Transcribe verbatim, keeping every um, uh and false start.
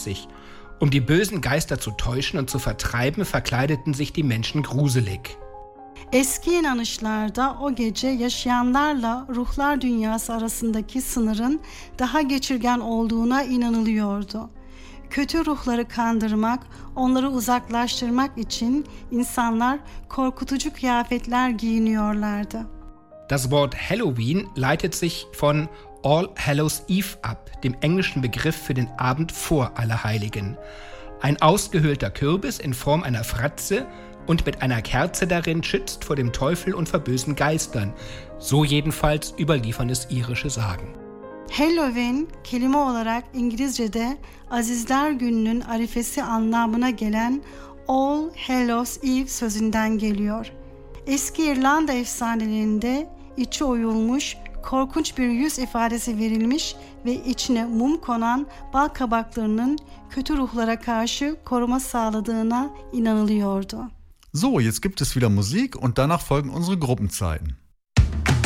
regelmäßig. Um die bösen Geister zu täuschen und zu vertreiben, verkleideten sich die Menschen gruselig. Eski inanışlarda o gece yaşayanlarla ruhlar dünyası arasındaki sınırın daha geçirgen olduğuna inanılıyordu. Kötü ruhları kandırmak, onları uzaklaştırmak için insanlar korkutucu kıyafetler giyiniyorlardı. Das Wort Halloween leitet sich von All Hallows Eve ab, dem englischen Begriff für den Abend vor Allerheiligen. Ein ausgehöhlter Kürbis in Form einer Fratze und mit einer Kerze darin schützt vor dem Teufel und vor bösen Geistern. So jedenfalls überliefern es irische Sagen. Halloween kelime olarak İngilizce'de Azizler Günü'nün arifesi anlamına gelen All Hallows Eve sözünden geliyor. Eski İrlanda efsanelerinde içi oyulmuş, korkunç bir yüz ifadesi verilmiş ve içine mum konan bal kabaklarının kötü ruhlara karşı koruma sağladığına inanılıyordu. So, jetzt gibt es wieder Musik und danach folgen unsere Gruppenzeiten.